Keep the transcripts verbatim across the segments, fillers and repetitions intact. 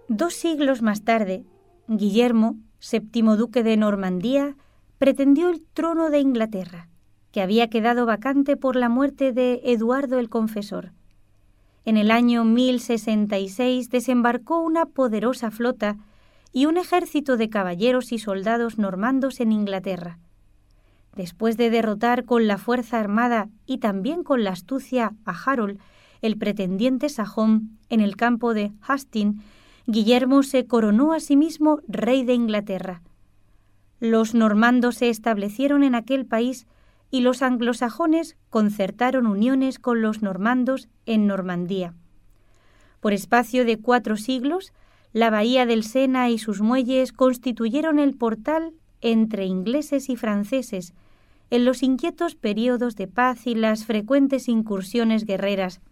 Dos siglos más tarde, Guillermo, séptimo duque de Normandía, pretendió el trono de Inglaterra, que había quedado vacante por la muerte de Eduardo el Confesor. En el año mil sesenta y seis desembarcó una poderosa flota y un ejército de caballeros y soldados normandos en Inglaterra. Después de derrotar con la fuerza armada y también con la astucia a Harold, el pretendiente sajón, en el campo de Hastings, Guillermo se coronó a sí mismo rey de Inglaterra. Los normandos se establecieron en aquel país y los anglosajones concertaron uniones con los normandos en Normandía. Por espacio de cuatro siglos, la bahía del Sena y sus muelles constituyeron el portal entre ingleses y franceses en los inquietos períodos de paz y las frecuentes incursiones guerreras.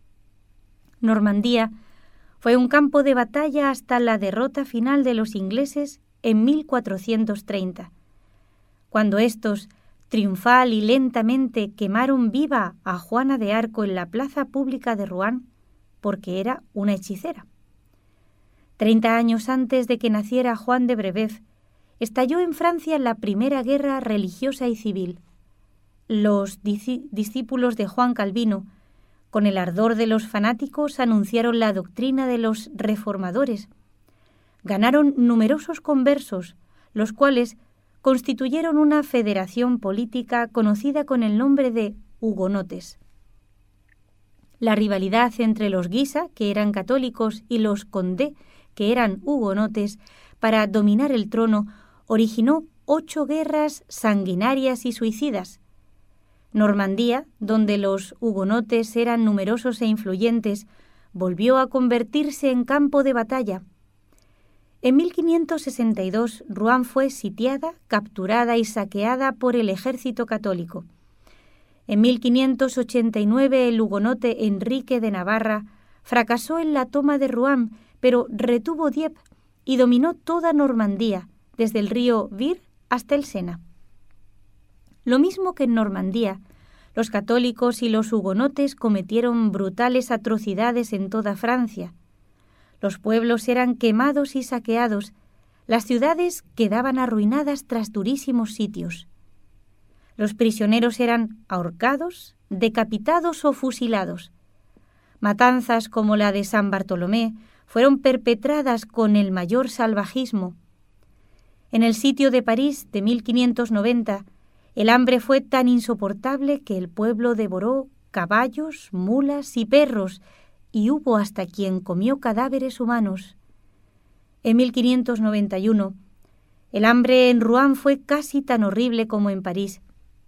Normandía fue un campo de batalla hasta la derrota final de los ingleses en mil cuatrocientos treinta, cuando éstos, triunfal y lentamente, quemaron viva a Juana de Arco en la plaza pública de Rouen, porque era una hechicera. Treinta años antes de que naciera Juan de Brebeuf, estalló en Francia la primera guerra religiosa y civil. Los discípulos de Juan Calvino, con el ardor de los fanáticos, anunciaron la doctrina de los reformadores. Ganaron numerosos conversos, los cuales constituyeron una federación política conocida con el nombre de hugonotes. La rivalidad entre los Guisa, que eran católicos, y los Condé, que eran hugonotes, para dominar el trono, originó ocho guerras sanguinarias y suicidas. Normandía, donde los hugonotes eran numerosos e influyentes, volvió a convertirse en campo de batalla. En mil quinientos sesenta y dos, Rouen fue sitiada, capturada y saqueada por el ejército católico. En mil quinientos ochenta y nueve, el hugonote Enrique de Navarra fracasó en la toma de Rouen, pero retuvo Dieppe y dominó toda Normandía, desde el río Vire hasta el Sena. Lo mismo que en Normandía, los católicos y los hugonotes cometieron brutales atrocidades en toda Francia. Los pueblos eran quemados y saqueados, las ciudades quedaban arruinadas tras durísimos sitios. Los prisioneros eran ahorcados, decapitados o fusilados. Matanzas como la de San Bartolomé fueron perpetradas con el mayor salvajismo. En el sitio de París de mil quinientos noventa, el hambre fue tan insoportable que el pueblo devoró caballos, mulas y perros, y hubo hasta quien comió cadáveres humanos. En mil quinientos noventa y uno, el hambre en Rouen fue casi tan horrible como en París.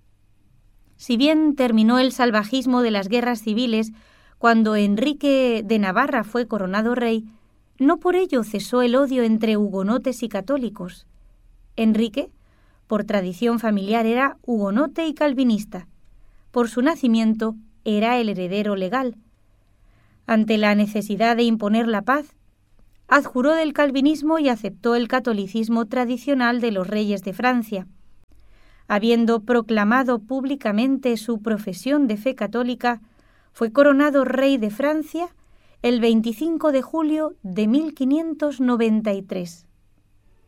Si bien terminó el salvajismo de las guerras civiles cuando Enrique de Navarra fue coronado rey, no por ello cesó el odio entre hugonotes y católicos. Enrique, por tradición familiar, era hugonote y calvinista. Por su nacimiento, era el heredero legal. Ante la necesidad de imponer la paz, adjuró del calvinismo y aceptó el catolicismo tradicional de los reyes de Francia. Habiendo proclamado públicamente su profesión de fe católica, fue coronado rey de Francia el veinticinco de julio de mil quinientos noventa y tres.